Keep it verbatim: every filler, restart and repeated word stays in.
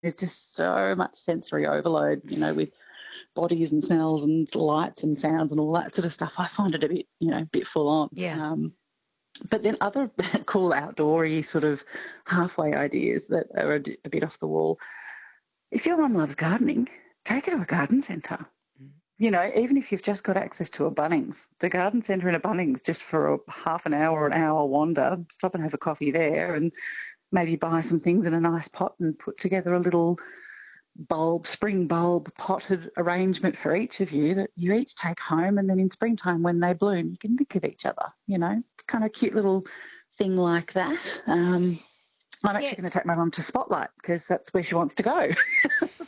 there's just so much sensory overload, you know, with bodies and smells and lights and sounds and all that sort of stuff. I find it a bit, you know, a bit full on. Yeah. Um, but then other cool outdoorsy sort of halfway ideas that are a, a bit off the wall. If your mum loves gardening, take her to a garden centre. You know, even if you've just got access to a Bunnings, the garden centre in a Bunnings, just for a half an hour or an hour wander, stop and have a coffee there and maybe buy some things in a nice pot and put together a little bulb, spring bulb potted arrangement for each of you that you each take home, and then in springtime when they bloom, you can think of each other, you know. It's kind of a cute little thing like that. Um, I'm Yeah. actually going to take my mum to Spotlight because that's where she wants to go.